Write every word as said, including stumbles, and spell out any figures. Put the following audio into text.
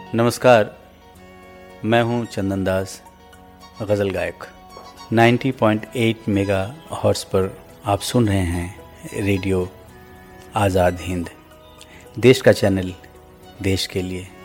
नमस्कार, मैं हूं चंदन दास, गज़ल गायक। नब्बे पॉइंट आठ मेगा हर्ट्ज़ पर आप सुन रहे हैं रेडियो आज़ाद हिंद, देश का चैनल देश के लिए।